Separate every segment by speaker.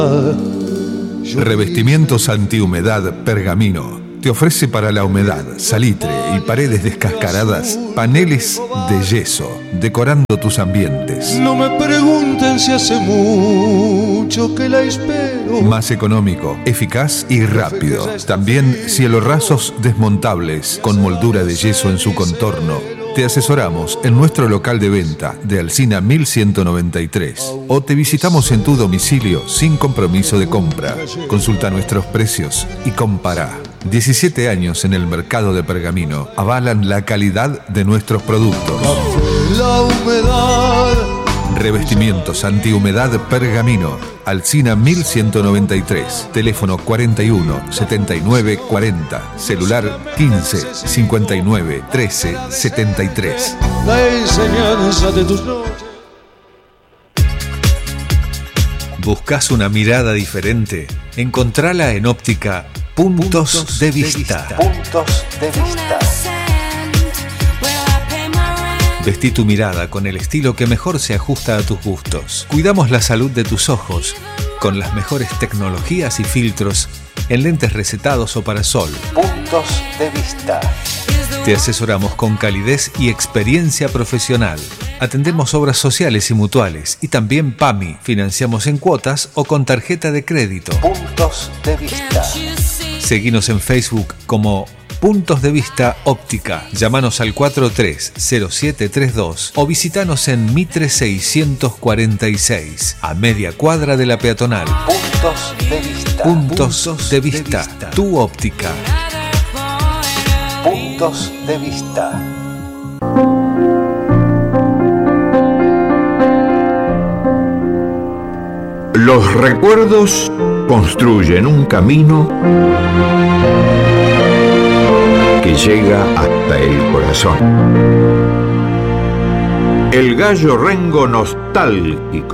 Speaker 1: Revestimientos antihumedad Pergamino te ofrece para la humedad, salitre y paredes descascaradas paneles de yeso, decorando tus ambientes.
Speaker 2: No me pregunten si hace mucho que la espero.
Speaker 1: Más económico, eficaz y rápido. También cielos rasos desmontables con moldura de yeso en su contorno. Te asesoramos en nuestro local de venta de Alsina 1193 o te visitamos en tu domicilio sin compromiso de compra. Consulta nuestros precios y compará. 17 años en el mercado de Pergamino avalan la calidad de nuestros productos.
Speaker 2: La humedad.
Speaker 1: Revestimientos antihumedad Pergamino, Alsina 1193, teléfono 41 79 40, celular 15 59 13 73.
Speaker 2: La enseñanza de tus noches.
Speaker 1: ¿Buscas una mirada diferente? Encontrala en óptica Puntos de Vista.
Speaker 3: Puntos de Vista.
Speaker 1: Vestí tu mirada con el estilo que mejor se ajusta a tus gustos. Cuidamos la salud de tus ojos con las mejores tecnologías y filtros en lentes recetados o para sol.
Speaker 3: Puntos de Vista.
Speaker 1: Te asesoramos con calidez y experiencia profesional. Atendemos obras sociales y mutuales y también PAMI. Financiamos en cuotas o con tarjeta de crédito.
Speaker 3: Puntos de Vista.
Speaker 1: Seguinos en Facebook como Puntos de Vista Óptica. Llámanos al 430732 o visitanos en Mitre 646, a media cuadra de la peatonal.
Speaker 3: Puntos de Vista.
Speaker 1: Puntos de Vista, tu óptica.
Speaker 3: Puntos de Vista.
Speaker 4: Los recuerdos construyen un camino que llega hasta el corazón. El gallo rengo nostálgico.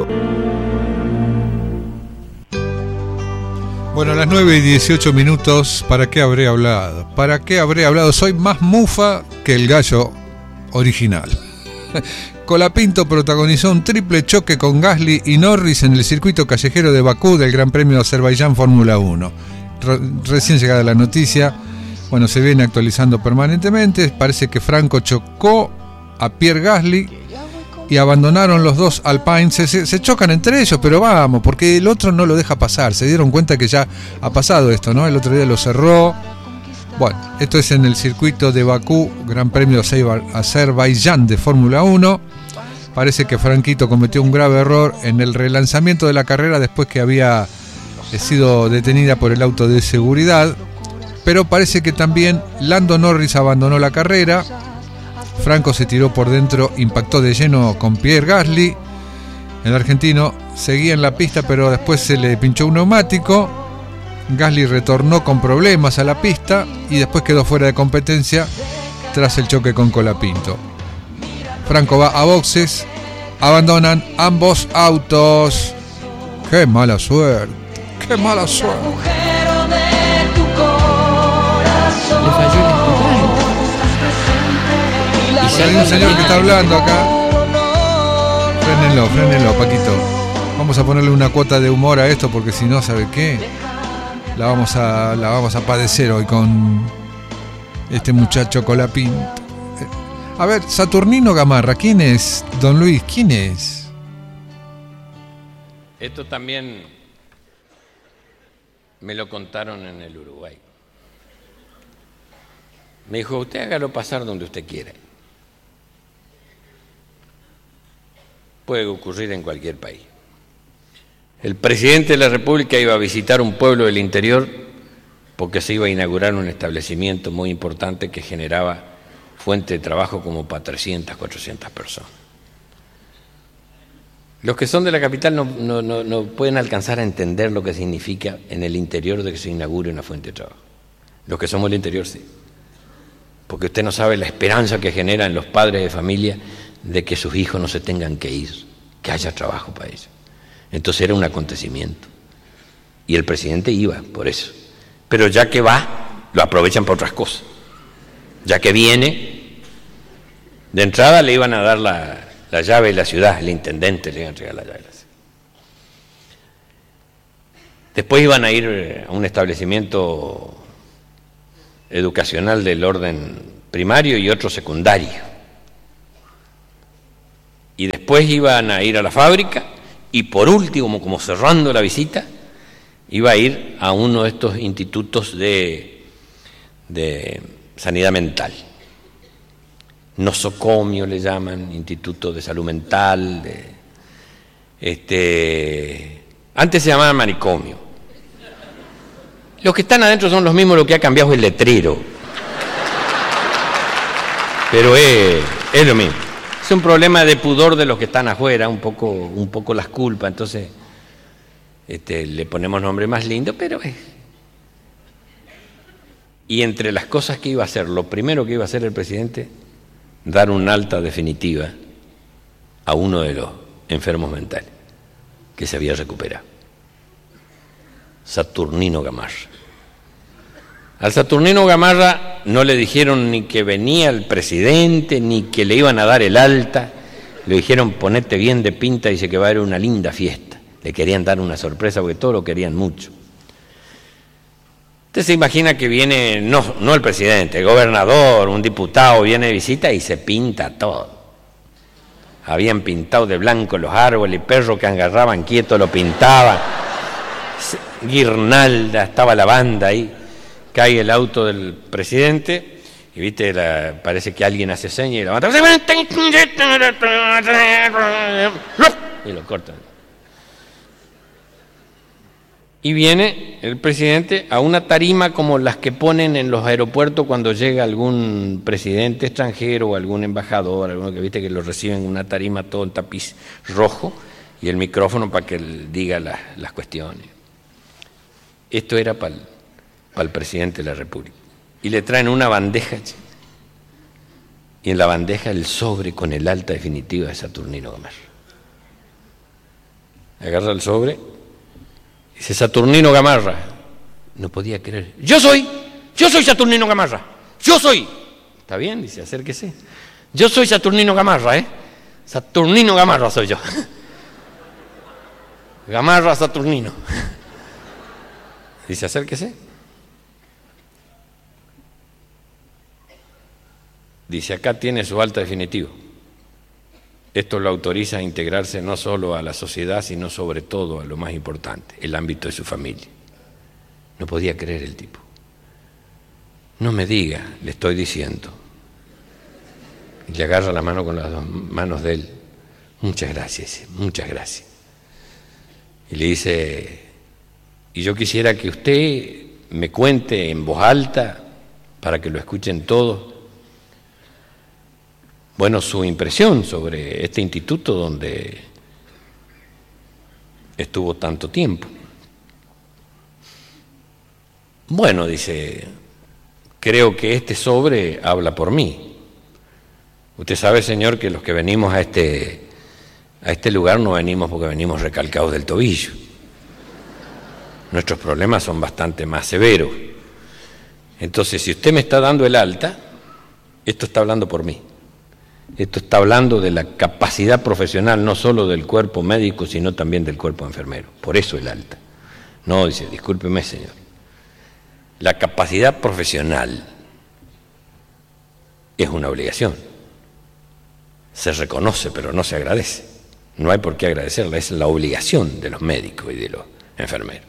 Speaker 5: Bueno, a las 9:18, ¿para qué habré hablado? ¿Para qué habré hablado? Soy más mufa que el gallo original. Colapinto protagonizó un triple choque con Gasly y Norris en el circuito callejero de Bakú del Gran Premio de Azerbaiyán Fórmula 1. Recién llegada la noticia, bueno, se viene actualizando permanentemente. Parece que Franco chocó a Pierre Gasly y abandonaron los dos Alpine. Se chocan entre ellos, pero vamos, porque el otro no lo deja pasar. Se dieron cuenta que ya ha pasado esto, ¿no? El otro día lo cerró. Bueno, esto es en el circuito de Bakú, Gran Premio Azerbaiyán de Fórmula 1. Parece que Franquito cometió un grave error en el relanzamiento de la carrera después que había sido detenida por el auto de seguridad. Pero parece que también Lando Norris abandonó la carrera. Franco se tiró por dentro, impactó de lleno con Pierre Gasly. El argentino seguía en la pista, pero después se le pinchó un neumático. Gasly retornó con problemas a la pista y después quedó fuera de competencia tras el choque con Colapinto. Franco va a boxes, abandonan ambos autos. ¡Qué mala suerte! ¡Qué mala suerte!
Speaker 6: Le falló el
Speaker 5: Y hay un señor que está hablando acá. Frénenlo, Paquito. Vamos a ponerle una cuota de humor a esto porque si no, ¿sabe qué? La vamos a padecer hoy con este muchacho Colapinto. A ver, Saturnino Gamarra, ¿quién es? Don Luis, ¿quién es?
Speaker 7: Esto también me lo contaron en el Uruguay. Me dijo, usted hágalo pasar donde usted quiera. Puede ocurrir en cualquier país. El presidente de la República iba a visitar un pueblo del interior porque se iba a inaugurar un establecimiento muy importante que generaba fuente de trabajo como para 300, 400 personas. Los que son de la capital no pueden alcanzar a entender lo que significa en el interior de que se inaugure una fuente de trabajo. Los que somos del interior sí. Porque usted no sabe la esperanza que genera en los padres de familia de que sus hijos no se tengan que ir, que haya trabajo para ellos. Entonces era un acontecimiento. Y el presidente iba por eso. Pero ya que va, lo aprovechan para otras cosas. Ya que viene, de entrada le iban a dar la llave de la ciudad, el intendente le iba a entregar la llave de la ciudad. Después iban a ir a un establecimiento educacional del orden primario y otro secundario. Y después iban a ir a la fábrica y por último, como cerrando la visita, iba a ir a uno de estos institutos de sanidad mental. Nosocomio le llaman, Instituto de Salud Mental. Antes se llamaba manicomio. Los que están adentro son los mismos, lo que ha cambiado es el letrero. Pero es lo mismo. Es un problema de pudor de los que están afuera, un poco las culpas, entonces le ponemos nombre más lindo, pero es. Y entre las cosas que iba a hacer, lo primero que iba a hacer el presidente, dar un alta definitiva a uno de los enfermos mentales que se había recuperado. Saturnino Gamarra. Al Saturnino Gamarra no le dijeron ni que venía el presidente, ni que le iban a dar el alta. Le dijeron, ponete bien de pinta, dice que va a haber una linda fiesta. Le querían dar una sorpresa porque todos lo querían mucho. Usted se imagina que viene, no el presidente, el gobernador, un diputado, viene de visita y se pinta todo. Habían pintado de blanco los árboles, perros que agarraban quietos lo pintaban. Guirnalda, estaba la banda ahí. Cae el auto del presidente y viste, parece que alguien hace seña y la banda y lo cortan. Y viene el presidente a una tarima como las que ponen en los aeropuertos cuando llega algún presidente extranjero o algún embajador, alguno que viste que lo reciben en una tarima todo en tapiz rojo y el micrófono para que él diga las cuestiones. Esto era para el presidente de la República. Y le traen una bandeja, y en la bandeja el sobre con el alta definitiva de Saturnino Gamarra. Agarra el sobre, dice Saturnino Gamarra. No podía creer. Yo soy Saturnino Gamarra. Yo soy. Está bien, dice, acérquese. Yo soy Saturnino Gamarra, Saturnino Gamarra soy yo. Gamarra Saturnino. Dice, acérquese. Dice, acá tiene su alta definitivo. Esto lo autoriza a integrarse no solo a la sociedad, sino sobre todo a lo más importante, el ámbito de su familia. No podía creer el tipo. No me diga, le estoy diciendo. Y le agarra la mano con las dos manos de él. Muchas gracias, muchas gracias. Y le dice, y yo quisiera que usted me cuente en voz alta, para que lo escuchen todos, bueno, su impresión sobre este instituto donde estuvo tanto tiempo. Bueno, dice, creo que este sobre habla por mí. Usted sabe, señor, que los que venimos a este lugar no venimos porque venimos recalcados del tobillo. Nuestros problemas son bastante más severos. Entonces, si usted me está dando el alta, esto está hablando por mí. Esto está hablando de la capacidad profesional, no solo del cuerpo médico, sino también del cuerpo enfermero. Por eso el alta. No, dice, discúlpeme, señor. La capacidad profesional es una obligación. Se reconoce, pero no se agradece. No hay por qué agradecerla, es la obligación de los médicos y de los enfermeros.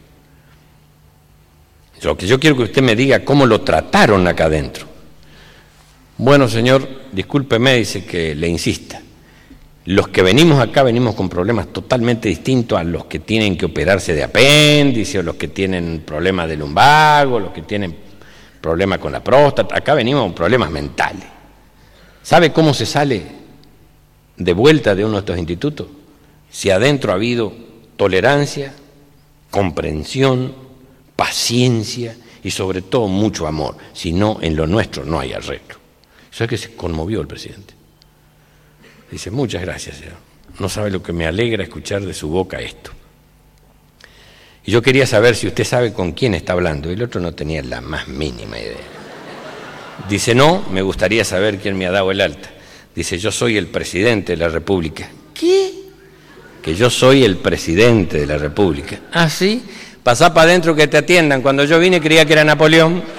Speaker 7: Lo que yo quiero que usted me diga cómo lo trataron acá adentro. Bueno, señor, discúlpeme, dice, que le insista. Los que venimos acá venimos con problemas totalmente distintos a los que tienen que operarse de apéndice, o los que tienen problemas de lumbago, los que tienen problemas con la próstata. Acá venimos con problemas mentales. ¿Sabe cómo se sale de vuelta de uno de estos institutos? Si adentro ha habido tolerancia, comprensión, paciencia y sobre todo mucho amor. Si no, en lo nuestro no hay arreglo. ¿Sabe que se conmovió el presidente? Dice, muchas gracias, señor. No sabe lo que me alegra escuchar de su boca esto. Y yo quería saber si usted sabe con quién está hablando. Y el otro no tenía la más mínima idea. Dice, no, me gustaría saber quién me ha dado el alta. Dice, yo soy el presidente de la República. ¿Qué? Que yo soy el presidente de la República. ¿Ah, sí? pasá para adentro que te atiendan. Cuando yo vine creía que era Napoleón.